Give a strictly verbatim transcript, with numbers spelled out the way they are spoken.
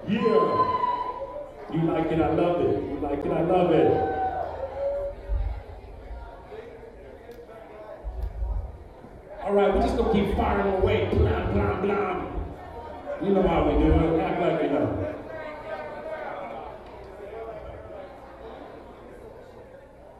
Yeah. You like it, I love it. You like it, I love it. All right, we're just gonna keep firing away. Blam, blam, blam. You know how we do it. Act like you know.